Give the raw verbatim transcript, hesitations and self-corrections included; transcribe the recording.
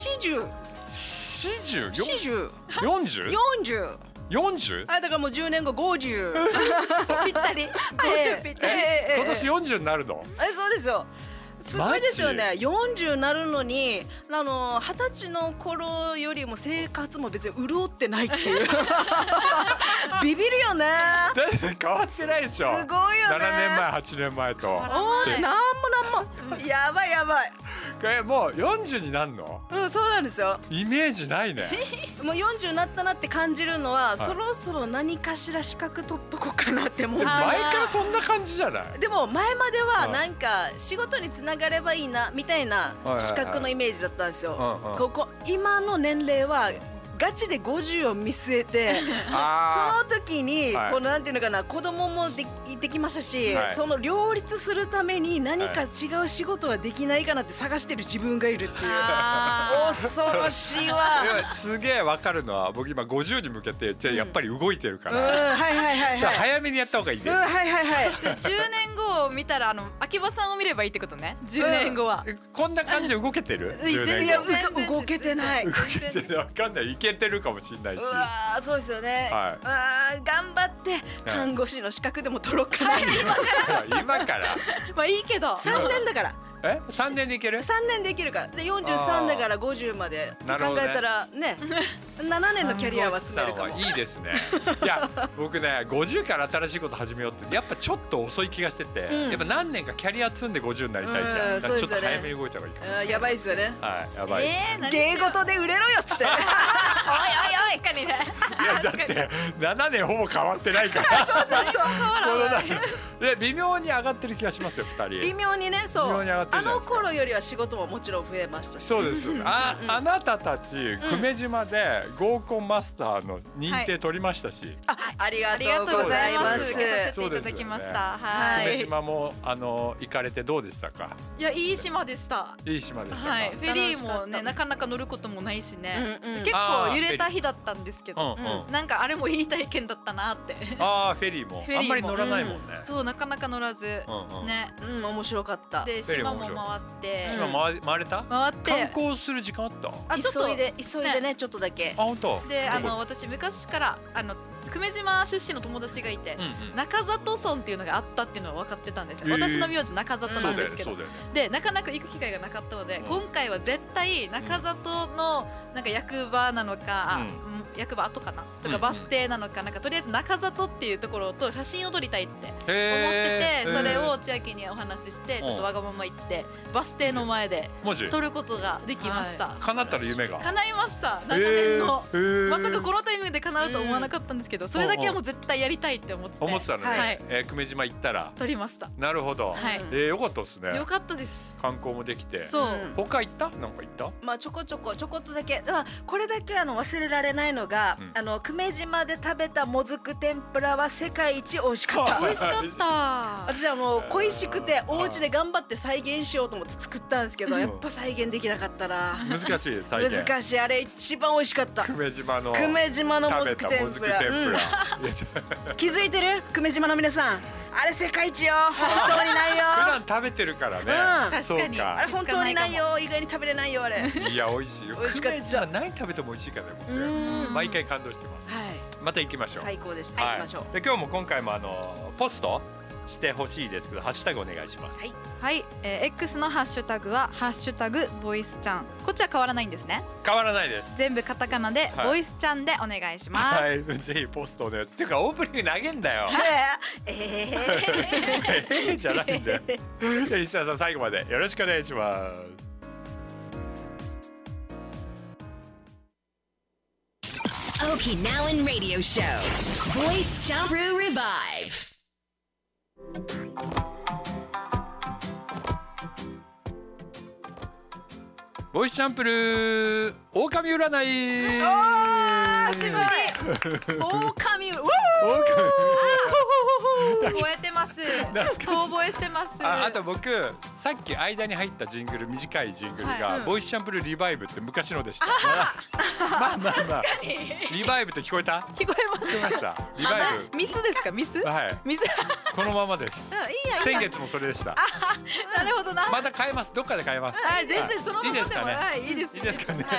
四十。 四十、 四十。 四十、 四十。 四十。 あ、だからもう十年後五十。 ぴったり。五十ぴったり。 今年四十になるの？ え、そうですよ。すごいですよね。よんじゅうになるのに、あの二十歳の頃よりも生活も別に潤ってないっていうビビるよね。 変わってないでしょ。 すごいよね。 ななねんまえはちねんまえと。 おー、なんもなんもやばいやばい。 え、もうよんじゅうになんの？ うん、そうなんですよ。 イメージないね。 もうよんじゅうになったなって感じるのは、はい、そろそろ何かしら資格取っとこうかなって思う。 前からそんな感じじゃない？ でも前まではなんか仕事につながればいいなみたいな資格のイメージだったんですよ。ここ今の年齢はガチでごじゅうを見据えてその時にこのなんていうのかな、子供もでできましたし、はい、その両立するために何か違う仕事はできないかなって探してる自分がいるっていう、恐ろしいわ。 すげえわかるのは、僕今ごじゅうに向けてやっぱり動いてるから、 うん、はいはいはいはい、 早めにやった方がいいです。うん、 はいはいはい。 じゅうねんごを見たら、あの秋葉さんを見ればいいってことね。じゅうねんごは、 うん、こんな感じで動けてる？じゅうねんご。 いや動けてない。 動けてない。わかんない。いけてるかもしれないし。 うわー、そうですよね。 はい、 あー、頑張って看護師の資格でも取ろうかな。 今からまあいいけどさんねんだから。 え、さんねんでいける？ さんねんでいけるから。でよんじゅうさんだからごじゅうまでって考えたらね、ななねんのキャリアは積めるかも。 いいですね。いや僕ね、ごじゅうから新しいこと始めようってやっぱちょっと遅い気がしてて、うん、やっぱ何年かキャリア積んでごじゅうになりたいじゃん。うん、ちょっと早めに動いた方がいいかもしれない。 やばいですよね。 はい、やばい。 えー、 芸事で売れろよっつって。おいおいおい。 確かにね。 いやだってななねんほぼ変わってないから。 そうそうそう、変わらない。 で微妙に上がってる気がしますよ、ふたり。 微妙にね、そう。 微妙に上がってるじゃないですか。 あの頃よりは仕事ももちろん増えましたし。 そうです。あ、あなたたち久米島で合コンマスターの認定取りましたし。 あ、ありがとうございます。 受けさせていただきました。はい。 久米島もあの行かれてどうでしたか？ いや、いい島でした。 いい島でしたか？ はい。フェリーもね、なかなか乗ることもないしね。結構揺れた日だったんですけど、なんかあれもいい体験だったなって。 ああ、フェリーもあんまり乗らないもんね。 そう、なかなか乗らずね。 うん、面白かった。 で島も回って。 島回回れた？ 回って観光する時間あった？ あ、ちょっと急いで急いでね、ちょっとだけ。 あ、本当？ で、あの私昔からあの久米島出身の友達がいて、中里村っていうのがあったっていうのは分かってたんですよ。私の名字中里なんですけど、でなかなか行く機会がなかったので、今回は絶対中里のなんか役場なのか、役場後かなとかバス停なのか、なんかとりあえず中里っていうところと写真を撮りたいって思ってて、それを千秋にお話しして、ちょっとわがまま言ってバス停の前で撮ることができました。 叶ったら夢が叶いました。長年のまさかこのタイミングで叶うと思わなかったんですけど、それだけはもう絶対やりたいって思って思ってたのね。久米島行ったら撮りました。 なるほど。え、よかったですね。 よかったです。 観光もできて。 そう。 他行った？なんか行った？ まあちょこちょこちょこっとだけ。まあこれだけあの忘れられないのが、あの久米島で食べたもずく天ぷらは世界一美味しかった。 美味しかった。 私はもう恋しくてお家で頑張って再現しようと思って作ったんですけど、やっぱ再現できなかったな。 難しい再現。 難しい。あれ一番美味しかった。 久米島の久米島のもずく天ぷら。気づいてる？久米島の皆さん、あれ世界一よ。本当にないよ。 普段食べてるからね。 確かに。 あれ本当にないよ。意外に食べれないよあれ。 いや美味しいよ。 美味しかった。 久米島何食べても美味しいからね。僕毎回感動してます。 はい。 また行きましょう。 最高でした。行きましょう。 で今日も今回もあのポストしてほしいですけど、ハッシュタグお願いします。 はい。はい。えー、X のハッシュタグはハッシュタグボイスちゃん。こっちは変わらないんですね。 変わらないです。 全部カタカナでボイスちゃんでお願いします。 はい。ぜひポストで。っていうかオープニング投げんだよ。 ええええじゃないんだよ。でリスナーさん最後までよろしくお願いします。 Okinawan Radio Show Voice Champu Revive。 ボイスチャンプルー狼占い。 おー、すごい。狼。 覚えてます。遠覚えしてます。 あ, あと僕さっき間に入ったジングル、短いジングルが、はい、ボイスシャンプルリバイブって昔のでした。まあまあまあリバイブって聞こえた？ 聞こえます。 聞こえました。リバイブ。 ミスですか？ミス？ はい。 ミス。 このままです。 いいやいいや。 先月もそれでした。 なるほどな。 また変えます。どっかで変えます。 はい、全然そのままでもない。いいです。 いいですかね。